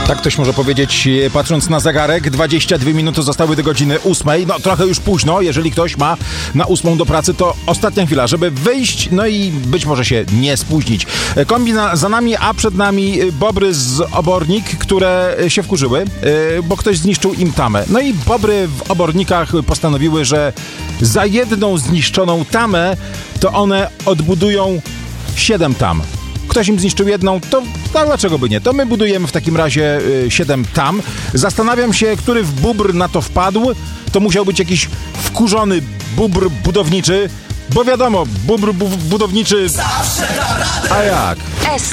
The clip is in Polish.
Tak ktoś może powiedzieć, patrząc na zegarek. 22 minuty zostały do godziny 8. No trochę już późno, jeżeli ktoś ma na 8 do pracy, to ostatnia chwila, żeby wyjść, no i być może się nie spóźnić. Kombi za nami, a przed nami bobry z Obornik, które się wkurzyły, bo ktoś zniszczył im tamę. No i bobry w Obornikach postanowiły, że za jedną zniszczoną tamę to one odbudują 7 tam. Ktoś im zniszczył jedną, to dlaczego by nie? To my budujemy w takim razie 7 tam. Zastanawiam się, który bóbr na to wpadł. To musiał być jakiś wkurzony bóbr budowniczy, bo wiadomo, bóbr budowniczy... A jak?